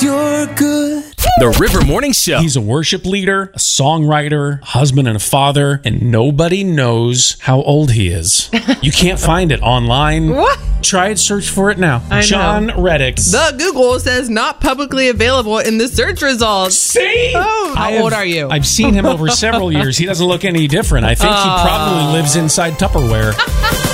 you're good. The River Morning Show. He's a worship leader, a songwriter, a husband and a father, and nobody knows how old he is. You can't find it online. What? Try it, search for it now. I know. John Reddick. The Google says not publicly available in the search results. See? Oh, how old are you? I've seen him over several years. He doesn't look any different. I think he probably lives inside Tupperware.